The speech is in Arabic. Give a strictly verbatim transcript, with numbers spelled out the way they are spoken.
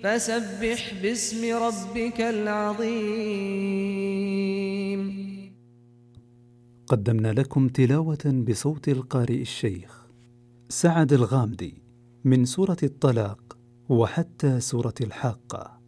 فسبح باسم ربك العظيم. قدمنا لكم تلاوة بصوت القارئ الشيخ سعد الغامدي من سورة الطلاق وحتى سورة الحاقة.